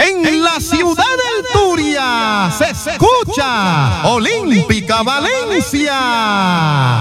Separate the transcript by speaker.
Speaker 1: En la ciudad del Turia se escucha Olímpica Valencia.